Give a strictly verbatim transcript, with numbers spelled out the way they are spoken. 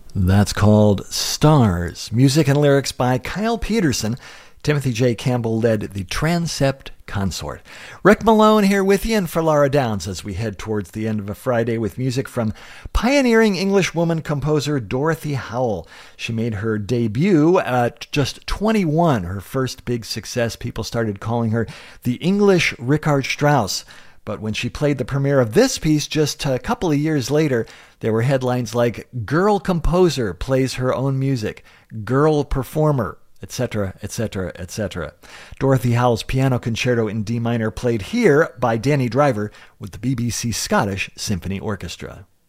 That's called Stars. Music and lyrics by Kyle Peterson. Timothy J. Campbell led the Transept Consort. Rick Malone here with you and for Laura Downs as we head towards the end of a Friday with music from pioneering English woman composer Dorothy Howell. She made her debut at just twenty-one, her first big success. People started calling her the English Richard Strauss. But when she played the premiere of this piece just a couple of years later, there were headlines like Girl Composer Plays Her Own Music, Girl Performer, et cetera, et cetera, et cetera. Dorothy Howell's Piano Concerto in D minor played here by Danny Driver with the B B C Scottish Symphony Orchestra.